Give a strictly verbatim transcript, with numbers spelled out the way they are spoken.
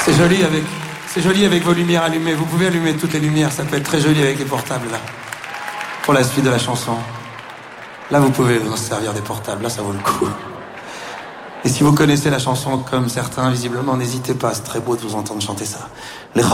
C'est joli avec, c'est joli avec vos lumières allumées. Vous pouvez allumer toutes les lumières, ça peut être très joli avec les portables, là. Pour la suite de la chanson. Là, vous pouvez vous en servir des portables, là, ça vaut le coup. Et si vous connaissez la chanson comme certains, visiblement, n'hésitez pas, c'est très beau de vous entendre chanter ça. Les